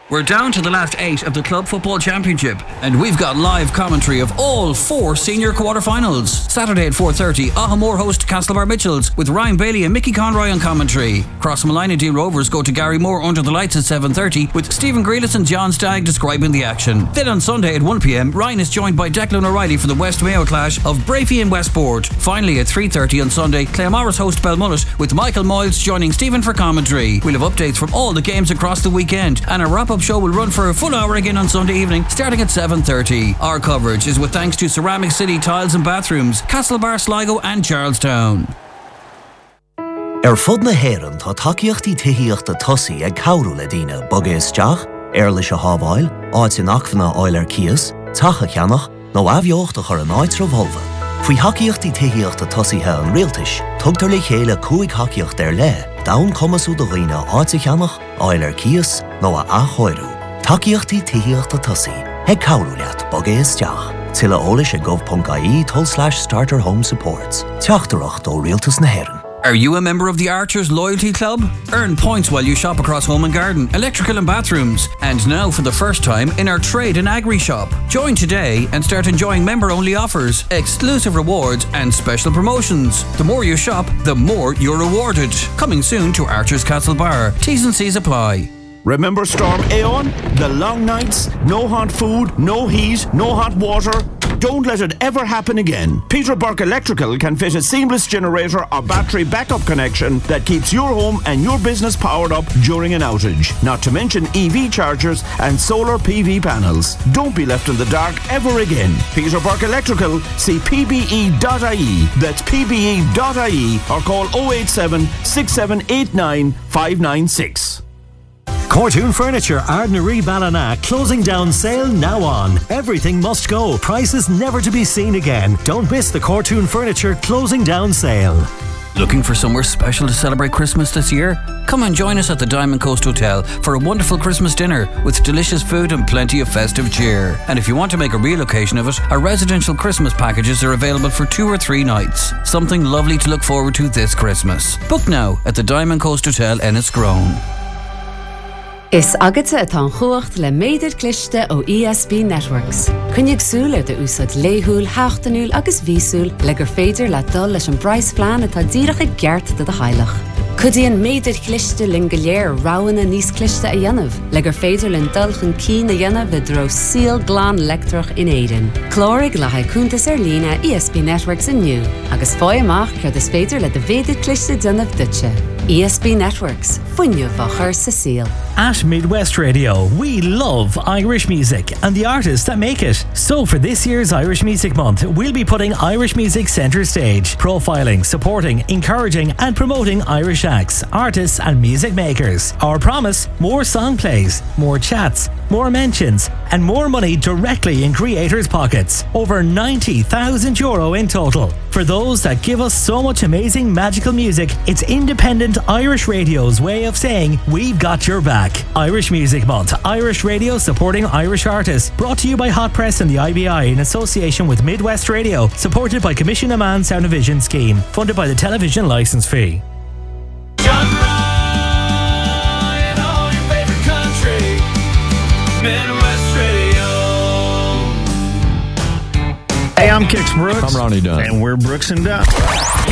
We're down to the last 8 of the Club Football Championship, and we've got live commentary of all 4 senior quarter-finals. Saturday at 4:30, Ahamore host Castlebar Mitchells with Ryan Bailey and Mickey Conroy on commentary. Crossmalina D Rovers go to Gary Moore under the lights at 7:30 with Stephen Grealis and John Stagg describing the action. Then on Sunday at 1pm, Ryan is joined by Declan O'Reilly for the West Mayo clash of Brafey and Westport. Finally at 3:30 on Sunday, Claremorris host Belmullet with Michael Moyles joining Stephen for commentary. We'll have updates from all the games across the weekend, and a wrap-up show will run for a full hour again on Sunday evening starting at 7:30. Our coverage is with thanks to Ceramic City Tiles and Bathrooms, Castlebar, Sligo and Charlestown. Fud na héireann tá takeíochtaí tithiíochta tosaí ag cabhrú le daoine boga isteach, leis a hábháil, áit in achmhanna áil cias, tacha ceannach, nó abheochta chur an áit Volva. Faoi takeíochtaí tithiíochta tosaithe an rialtais, tugtar le chéile 5 takeíocht le, dawn comasú do dhaoine áit ceannach, áil cias, nó a achóirú. Takeíochtaí tithiíochta tosaí ag cabhrú leat boga isteach. Tilla ólis ag gov.ie/starter home supports. Teachtarach dó rialtas na héireann. Are you a member of the Archers Loyalty Club? Earn points while you shop across home and garden, electrical and bathrooms. And now for the first time in our trade and agri shop. Join today and start enjoying member-only offers, exclusive rewards and special promotions. The more you shop, the more you're rewarded. Coming soon to Archers Castlebar. T's and C's apply. Remember Storm Aeon? The long nights, no hot food, no heat, no hot water. Don't let it ever happen again. Peter Burke Electrical can fit a seamless generator or battery backup connection that keeps your home and your business powered up during an outage. Not to mention EV chargers and solar PV panels. Don't be left in the dark ever again. Peter Burke Electrical, see pbe.ie. That's pbe.ie or call 087 6789 596. Cortoon Furniture, Ardnaree Ballina, closing down sale now on. Everything must go. Prices never to be seen again. Don't miss the Cortoon Furniture closing down sale. Looking for somewhere special to celebrate Christmas this year? Come and join us at the Diamond Coast Hotel for a wonderful Christmas dinner with delicious food and plenty of festive cheer. And if you want to make a real occasion of it, our residential Christmas packages are available for 2 or 3 nights. Something lovely to look forward to this Christmas. Book now at the Diamond Coast Hotel Enniscrone. Is agate atá chuacht le méidir cliste ó ESB Networks. Cynnig súla de úsad léhúil, háchtanúil agus vísúil le gur féidir le dul leis an brais flean atá díreach ag geart de hailach. Cudíon méidir cliste lin goléir ráhanna níos cliste a dhéanamh, le gur féidir lin dulchan cín a dhéanamh le dro síl glán lectrach in éidean. Clórig le haicúntas lína ESB Networks inniu, agus fáil amach gur is féidir le de véidir cliste dynamh dutse. ESB Networks, fuinneamh a chur sa síl. At Midwest Radio, we love Irish music and the artists that make it. So for this year's Irish Music Month, we'll be putting Irish music centre stage, profiling, supporting, encouraging and promoting Irish acts, artists and music makers. Our promise, more song plays, more chats, more mentions and more money directly in creators' pockets. Over €90,000 in total. For those that give us so much amazing magical music, it's independent Irish radio's way of saying we've got your back. Irish Music Month, Irish Radio supporting Irish artists. Brought to you by Hot Press and the IBI in association with Midwest Radio. Supported by Commission Amman Sound and Vision Scheme. Funded by the television licence fee. John Ryan, all your favorite country. Midwest Radio. Hey, I'm Kix Brooks. I'm Ronnie Dunn. And we're Brooks and Dunn.